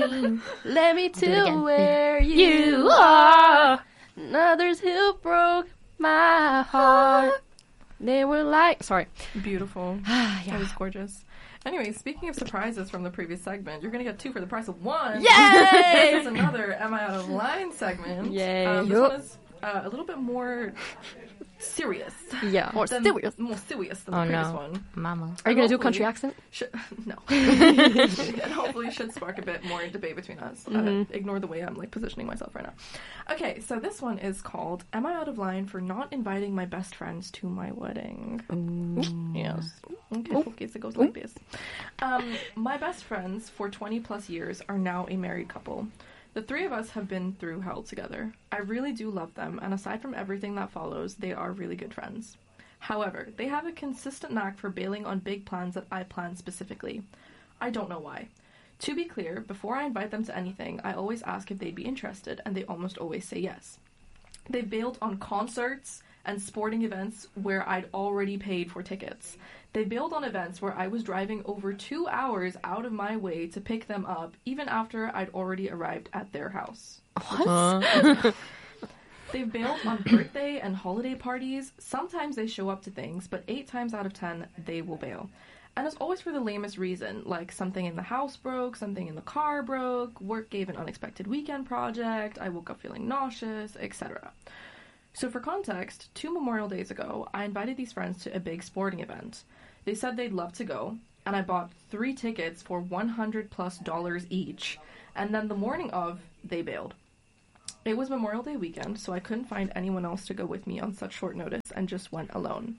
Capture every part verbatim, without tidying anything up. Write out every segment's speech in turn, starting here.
me. Let me tell again. where you, You are. Others who broke my heart. They were like... Sorry. Beautiful. Yeah. That was gorgeous. Anyway, speaking of surprises from the previous segment, you're going to get two for the price of one. Yay! This is another Am I Out of Line segment. Yay. Um, this Yup. one is uh, a little bit more serious. Yeah, more than, serious. More serious than Oh, the previous no. one. Mama. Are you going to do a Hopefully- country accent? Should, no. It hopefully should spark a bit more debate between us. Mhm. Uh, ignore the way I'm like positioning myself right now. Okay, so this one is called Am I Out of Line for Not Inviting My Best Friends to My Wedding? Yes. Okay, okay, so it goes like this. Um, my best friends for twenty plus years are now a married couple. The three of us have been through hell together. I really do love them, and aside from everything that follows, they are really good friends. However, they have a consistent knack for bailing on big plans that I plan specifically. I don't know why. To be clear, before I invite them to anything, I always ask if they'd be interested, and they almost always say yes. They bailed on concerts and sporting events where I'd already paid for tickets. They bailed on events where I was driving over two hours out of my way to pick them up, even after I'd already arrived at their house. What? They've bailed on birthday and holiday parties. Sometimes they show up to things, but eight times out of ten, they will bail. And it's always for the lamest reason, like something in the house broke, something in the car broke, work gave an unexpected weekend project, I woke up feeling nauseous, et cetera. So for context, two Memorial Days ago, I invited these friends to a big sporting event. They said they'd love to go, and I bought three tickets for one hundred plus dollars each, and then the morning of, they bailed. It was Memorial Day weekend, so I couldn't find anyone else to go with me on such short notice and just went alone.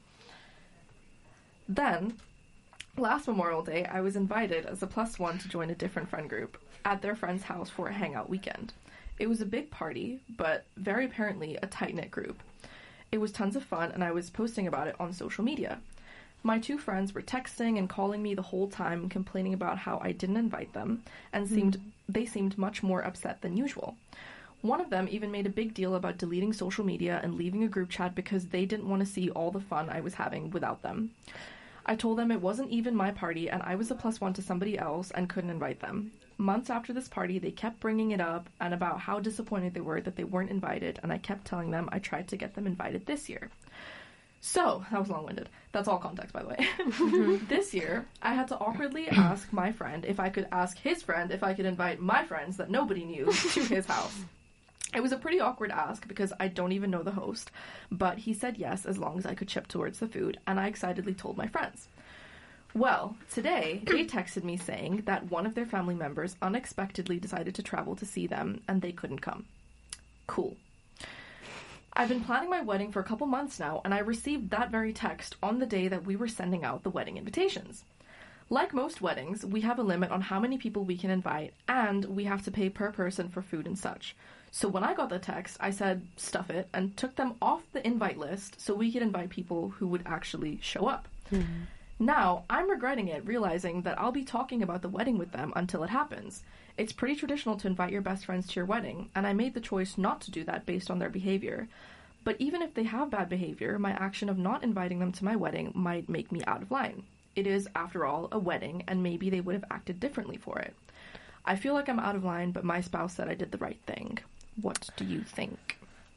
Then, last Memorial Day, I was invited as a plus one to join a different friend group at their friend's house for a hangout weekend. It was a big party, but very apparently a tight-knit group. It was tons of fun, and I was posting about it on social media. My two friends were texting and calling me the whole time, complaining about how I didn't invite them, and seemed they seemed much more upset than usual. One of them even made a big deal about deleting social media and leaving a group chat because they didn't want to see all the fun I was having without them. I told them it wasn't even my party and I was a plus one to somebody else and couldn't invite them. Months after this party, they kept bringing it up and about how disappointed they were that they weren't invited, and I kept telling them I tried to get them invited this year. So, that was long-winded. That's all context, by the way. Mm-hmm. This year, I had to awkwardly ask my friend if I could ask his friend if I could invite my friends that nobody knew to his house. It was a pretty awkward ask because I don't even know the host, but he said yes as long as I could chip towards the food, and I excitedly told my friends. Well, today, they texted me saying that one of their family members unexpectedly decided to travel to see them, and they couldn't come. Cool. I've been planning my wedding for a couple months now, and I received that very text on the day that we were sending out the wedding invitations. Like most weddings, we have a limit on how many people we can invite, and we have to pay per person for food and such. So when I got the text, I said, stuff it, and took them off the invite list so we could invite people who would actually show up. Mm-hmm. Now, I'm regretting it, realizing that I'll be talking about the wedding with them until it happens. It's pretty traditional to invite your best friends to your wedding, and I made the choice not to do that based on their behavior. But even if they have bad behavior, my action of not inviting them to my wedding might make me out of line. It is, after all, a wedding, and maybe they would have acted differently for it. I feel like I'm out of line, but my spouse said I did the right thing. What do you think?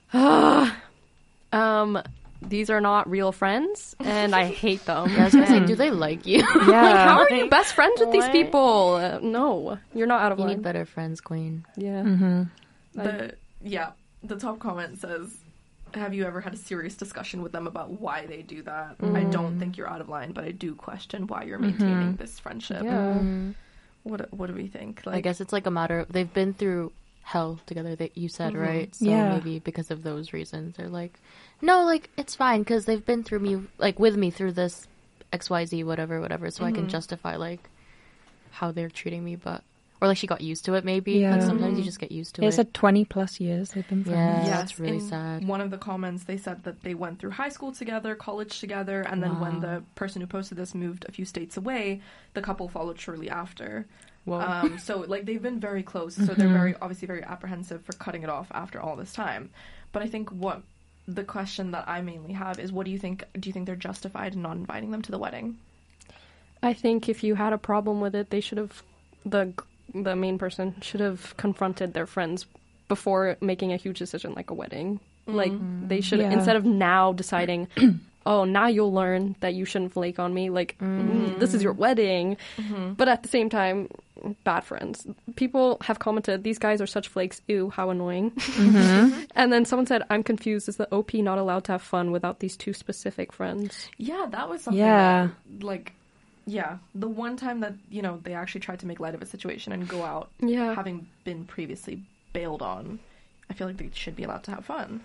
um... These are not real friends, and I hate them. Yeah, I was gonna say, do they like you? Yeah. Like, how are you best friends with what? these people? Uh, no, you're not out of you line. You need better friends, queen. Yeah. Mm-hmm. The, yeah, the top comment says, have you ever had a serious discussion with them about why they do that? Mm. I don't think you're out of line, but I do question why you're maintaining mm-hmm. this friendship. Yeah. Mm-hmm. What What do we think? Like, I guess it's like a matter of, they've been through hell together, that you said, mm-hmm. right? So yeah. maybe because of those reasons, they're like, no, like, it's fine, because they've been through me, like, with me through this X Y Z, whatever, whatever, so mm-hmm. I can justify, like, how they're treating me, but, or, like, she got used to it, maybe, yeah. Like, sometimes you just get used to it's it. It's a twenty plus years they've been friends. Yeah, yes, that's really in sad. One of the comments, they said that they went through high school together, college together, and then wow. when the person who posted this moved a few states away, the couple followed shortly after. Whoa. Um, so, like, they've been very close, so mm-hmm. they're very, obviously very apprehensive for cutting it off after all this time. But I think what the question that I mainly have is, what do you think, do you think they're justified in not inviting them to the wedding? I think if you had a problem with it, they should have, the the main person should have confronted their friends before making a huge decision like a wedding. Mm-hmm. Like they should, Yeah. instead of now deciding, oh, now you'll learn that you shouldn't flake on me. Like, mm. this is your wedding. Mm-hmm. But at the same time, bad friends. People have commented, these guys are such flakes. Ew, how annoying. Mm-hmm. And then someone said, I'm confused. Is the O P not allowed to have fun without these two specific friends? Yeah, that was something Yeah. that, like, yeah, the one time that, you know, they actually tried to make light of a situation and go out, Yeah. having been previously bailed on, I feel like they should be allowed to have fun.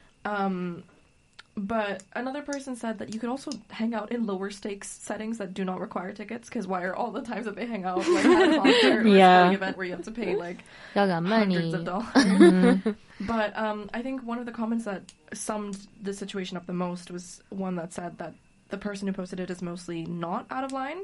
Um... But another person said that you could also hang out in lower stakes settings that do not require tickets, because why are all the times that they hang out like at a concert or Yeah. a sporting event where you have to pay like Y'all got money. hundreds of dollars? Mm-hmm. But um, I think one of the comments that summed the situation up the most was one that said that the person who posted it is mostly not out of line,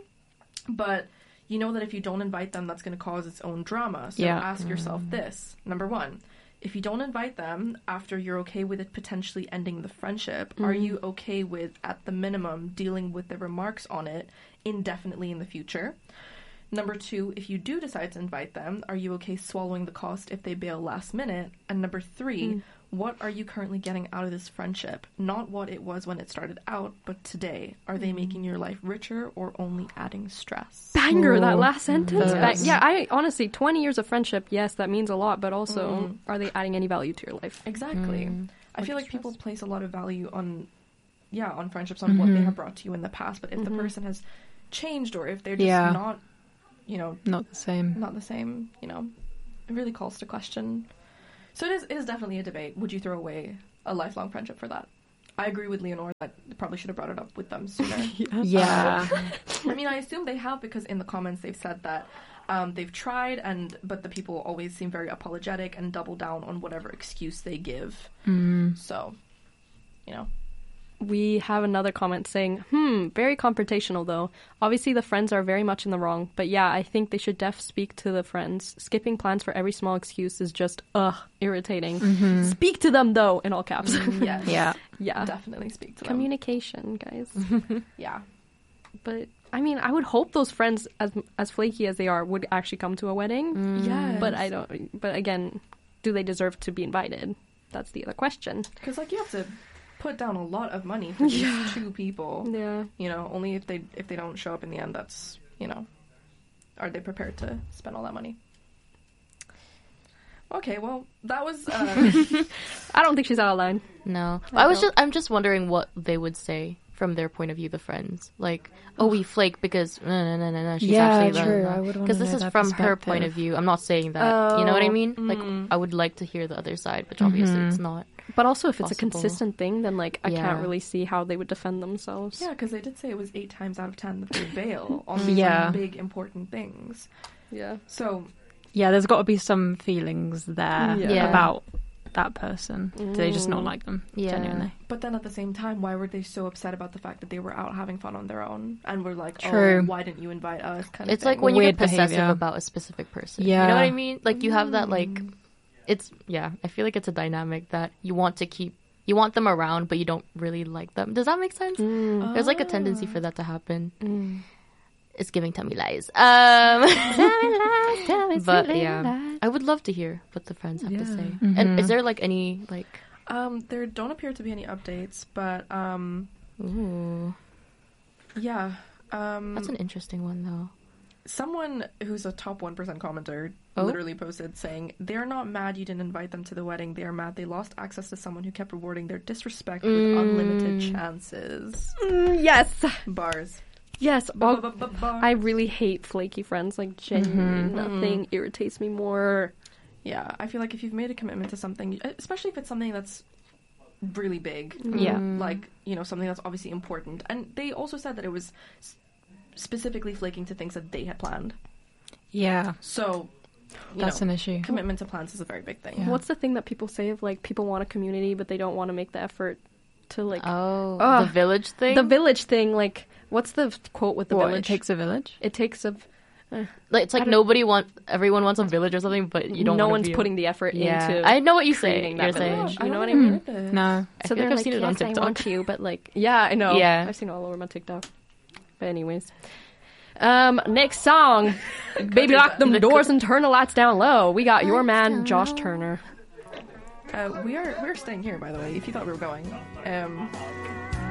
but you know that if you don't invite them, that's going to cause its own drama. So Yeah. ask yourself this. Number one, if you don't invite them after you're okay with it potentially ending the friendship, are you okay with, at the minimum, dealing with the remarks on it indefinitely in the future? Number two, if you do decide to invite them, are you okay swallowing the cost if they bail last minute? And number three, mm. what are you currently getting out of this friendship? Not what it was when it started out, but today. Are they making your life richer or only adding stress? Banger, Ooh. that last sentence. Yes. Ba- yeah, I honestly, twenty years of friendship, yes, that means a lot, but also, Mm. are they adding any value to your life? Exactly. Mm. I feel Like like people stress. place a lot of value on, yeah, on friendships, on what they Mhm. have brought to you in the past. But if Mhm. the person has changed or if they're just Yeah. not, you know, Not the same. not the same, you know, it really calls to question. So it is, it is definitely a debate. Would you throw away a lifelong friendship for that? I agree with Leonore that they probably should have brought it up with them sooner. Yeah. I mean, I assume they have, because in the comments they've said that um, they've tried, and but the people always seem very apologetic and double down on whatever excuse they give. Mm. So, you know. We have another comment saying, hmm, very confrontational though. Obviously the friends are very much in the wrong, but yeah, I think they should def speak to the friends. Skipping plans for every small excuse is just, ugh, irritating. Mm-hmm. Speak to them though, in all caps. Yes. Yeah. Yeah. Definitely speak to them. Communication, guys. Yeah. But, I mean, I would hope those friends, as as flaky as they are, would actually come to a wedding. Mm. Yes. But I don't, but again, do they deserve to be invited? That's the other question. Because, like, you have to put down a lot of money for these Yeah. two people. Yeah. You know, only if they if they don't show up in the end, that's, you know, are they prepared to spend all that money? Okay, well, that was... Uh, I don't think she's out of line. No, I I was don't. just I'm just wondering what they would say from their point of view, the friends. Like, oh, we flake because no, no, no, no, no. She's Yeah, actually true. I would wanna because this know is their from her point of perspective. view. I'm not saying that. You know what I Oh, mean? Like, mm. I would like to hear the other side, which obviously Mhm. it's not. But also, if it's a Possible. consistent thing, then, like, I Yeah. can't really see how they would defend themselves. yeah, because they did say it was eight times out of ten that they bail on these Yeah. like, big, important things. Yeah. So, Yeah, there's got to be some feelings there Yeah. Yeah. about that person. Do they just not Mm. like them? Yeah. Genuinely. but then at the same time, why were they so upset about the fact that they were out having fun on their own and were like, True. oh, why didn't you invite us? Kind It's of like thing. when you Weird get possessive behavior. about a specific person. You Yeah. know what I mean? Like you have that like, it's yeah. I feel like it's a dynamic that you want to keep. You want them around, but you don't really like them. Does that make sense? Mm. There's like a Ah. tendency for that to happen. Mm. It's giving tummy lies. Um, but yeah, I would love to hear what the friends have to Yeah. say. Mhm. And is there like any like? Um, there don't appear to be any updates, but um, Ooh, yeah. Um, that's an interesting one though. someone who's a top one percent commenter Oh? literally posted saying, they're not mad you didn't invite them to the wedding. They are mad they lost access to someone who kept rewarding their disrespect with Mm. unlimited chances. Mm, yes. Bars. Yes. Oh, Bars. I really hate flaky friends. Like, genuinely, Mhm. nothing irritates me more. Yeah, I feel like if you've made a commitment to something, especially if it's something that's really big, Yeah. Mm. like, you know, something that's obviously important. And they also said that it was s- specifically flaking to things that they had planned. Yeah, So, you that's know, an issue. commitment to plans is a very big thing. Yeah. What's the thing that people say of, like, people want a community, but they don't want to make the effort to, like, Oh, Ugh. the village thing. the village thing? Like, what's the f- quote with the What, village? it takes a village? It takes a... Like, it's I like don't- nobody wants. Everyone wants a village or something, but you don't. no wanna one's be a- putting the effort Yeah, into I know what you say. creating that You're village. saying. You know what I think mean? I've heard this. No. I So feel they're like I've like, seen it yes, on I TikTok. want you, but like, yeah, I know. Yeah. I've seen it all over my TikTok. But anyways, Um, next song, Baby Lock Them The Doors good- and Turn the Lights Down Low. We got your Lights man, down Josh low. Turner. Uh, we are we're staying here, by the way. If you thought we were going, um,